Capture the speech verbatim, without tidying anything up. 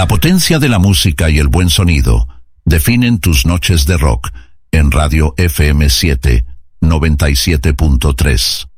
La potencia de la música y el buen sonido definen tus noches de rock en Radio F M siete noventa y siete punto tres.